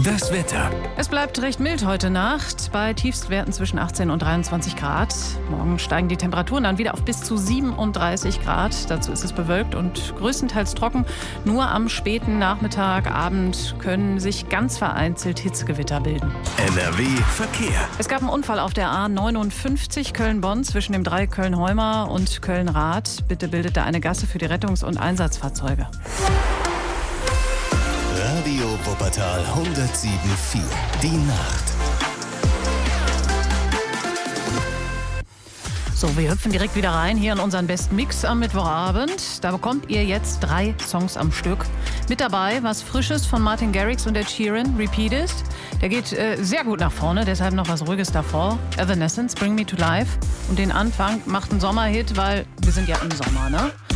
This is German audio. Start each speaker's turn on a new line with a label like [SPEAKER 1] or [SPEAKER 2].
[SPEAKER 1] Das Wetter.
[SPEAKER 2] Es bleibt recht mild heute Nacht, bei Tiefstwerten zwischen 18 und 23 Grad. Morgen steigen die Temperaturen dann wieder auf bis zu 37 Grad. Dazu ist es bewölkt und größtenteils trocken. Nur am späten Nachmittag, Abend können sich ganz vereinzelt Hitzegewitter bilden.
[SPEAKER 1] NRW Verkehr.
[SPEAKER 2] Es gab einen Unfall auf der A59 Köln-Bonn zwischen dem Dreieck Köln-Heumar und Köln-Rath. Bitte bildet da eine Gasse für die Rettungs- und Einsatzfahrzeuge.
[SPEAKER 1] Radio Wuppertal 107,4. Die Nacht.
[SPEAKER 2] So, wir hüpfen direkt wieder rein hier in unseren besten Mix am Mittwochabend. Da bekommt ihr jetzt 3 Songs am Stück. Mit dabei was Frisches von Martin Garrix und Ed Sheeran, Repeat It. Der geht sehr gut nach vorne, deshalb noch was Ruhiges davor. Evanescence, Bring Me to Life. Und den Anfang macht ein Sommerhit, weil wir sind ja im Sommer, ne?